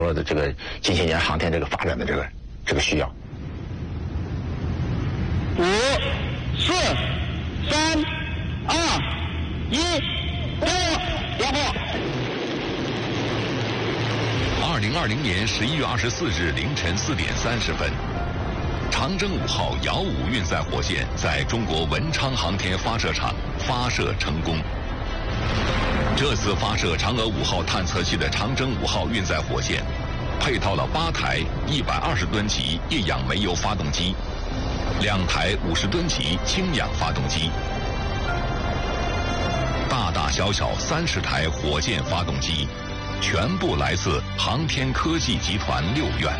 的这个近些年航天这个发展的这个需要。 5、4、3、2、1，点火。 2020年11月24日凌晨4点30分，长征5号遥5运载火箭在中国文昌航天发射场发射成功。这次发射嫦娥5号探测器的长征5号运载火箭，配套了8台120吨级液氧煤油发动机，2台50吨级氢氧发动机，大大小小30台火箭发动机，全部来自航天科技集团6院。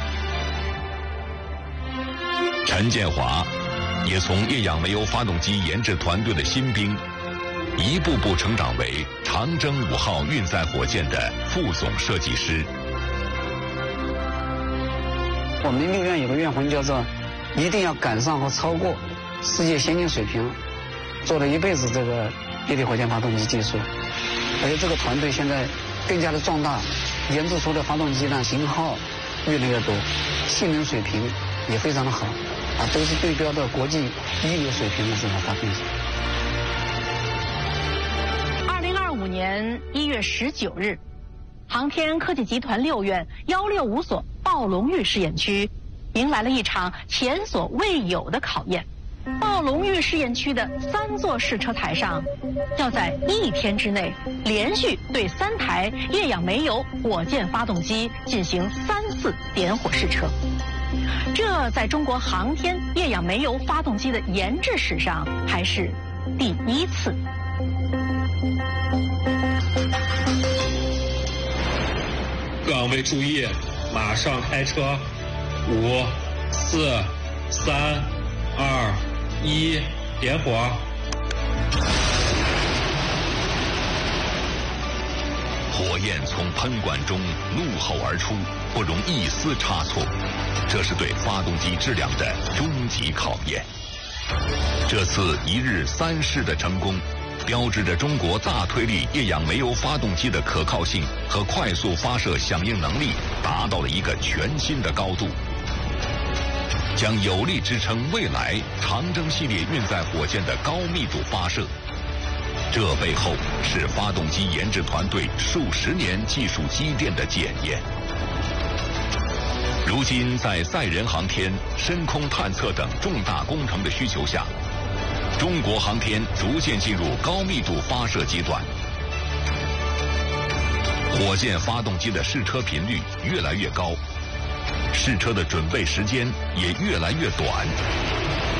陈建华也从液氧煤油发动机研制团队的新兵，一步步成长为长征5号运载火箭的副总设计师。 我们6院有个院魂叫做一定要赶上和超过世界先进水平，做了一辈子这个液体火箭发动机技术，而且这个团队现在更加的壮大，研制出的发动机呢型号越来越多，性能水平也非常的好，都是对标的国际一流水平的这个发动机。 2025年1月19日，航天科技集团6院165所暴龙峪试验区迎来了一场前所未有的考验。暴龙峪试验区的3座试车台上，要在1天之内连续对3台液氧煤油火箭发动机进行3次点火试车。这在中国航天液氧煤油发动机的研制史上还是第1次。 岗位注意，马上开车。5、4、3、2、1，点火。 火焰从喷管中怒吼而出，不容一丝差错，这是对发动机质量的终极考验。这次1日3试的成功，标志着中国大推力液氧煤油发动机的可靠性和快速发射响应能力达到了一个全新的高度，将有力支撑未来长征系列运载火箭的高密度发射。这背后是发动机研制团队数十年技术积淀的检验。如今，在载人航天、深空探测等重大工程的需求下，中国航天逐渐进入高密度发射阶段，火箭发动机的试车频率越来越高，试车的准备时间也越来越短。